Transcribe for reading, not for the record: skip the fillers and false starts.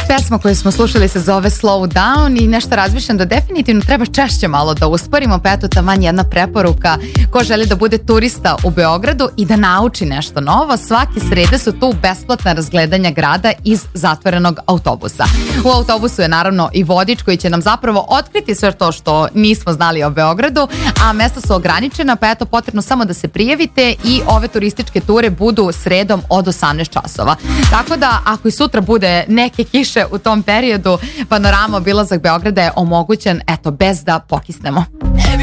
Pesma koju smo slušali se zove Slow Down i nešto razmišljam da definitivno treba češće malo da usporimo, pa eto taman jedna preporuka ko želi da bude turista u Beogradu i da nauči nešto novo. Svake srede su tu besplatna razgledanja grada iz zatvorenog autobusa. U autobusu je naravno i vodič koji će nam zapravo otkriti sve to što nismo znali o Beogradu, a mesta su ograničena, pa eto potrebno samo da se prijavite i ove turističke ture budu sredom od 18 časova. Tako da ako i sutra bude neke kiše u tom periodu, panorama obilazak Beograda je omogućen, eto, bez da pokisnemo.